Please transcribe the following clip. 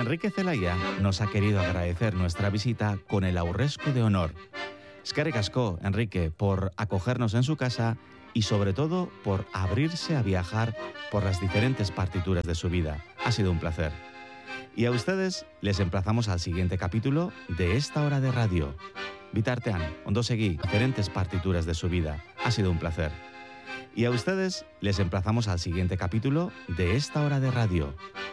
Enrique Zelaya nos ha querido agradecer nuestra visita con el Aurresku de honor. Eskerrik asko, Enrique, por acogernos en su casa y sobre todo por abrirse a viajar por las diferentes partituras de su vida. Ha sido un placer. Y a ustedes les emplazamos al siguiente capítulo de esta hora de radio. Bitartean, ondo segi, diferentes partituras de su vida. Ha sido un placer. Y a ustedes les emplazamos al siguiente capítulo de esta hora de radio.